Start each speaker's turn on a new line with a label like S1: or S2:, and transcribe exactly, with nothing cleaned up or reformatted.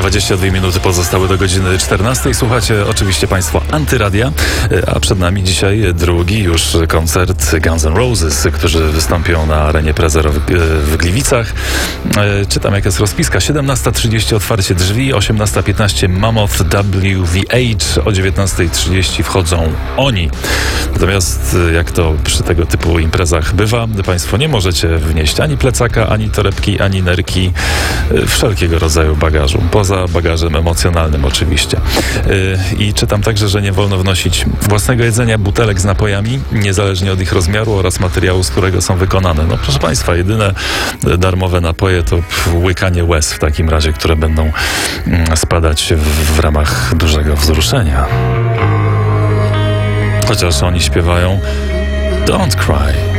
S1: dwadzieścia dwie minuty pozostały do godziny czternastej. Słuchacie oczywiście Państwo Antyradia, a przed nami dzisiaj drugi już koncert Guns N' Roses, którzy wystąpią na arenie Prezero w, w Gliwicach. Czytam, jaka jest rozpiska. siedemnasta trzydzieści otwarcie drzwi, osiemnasta piętnaście Mammoth W V H, o dziewiętnasta trzydzieści wchodzą oni. Natomiast jak to przy tego typu imprezach bywa, Państwo nie możecie wnieść ani plecaka, ani torebki, ani nerki, wszelkiego rodzaju bagażu, poza bagażem emocjonalnym oczywiście. I czytam także, że nie wolno wnosić własnego jedzenia, butelek z napojami, niezależnie od ich rozmiaru oraz materiału, z którego są wykonane. No proszę Państwa, jedyne darmowe napoje to łykanie łez w takim razie, które będą spadać w, w ramach dużego wzruszenia. Chociaż oni śpiewają Don't Cry.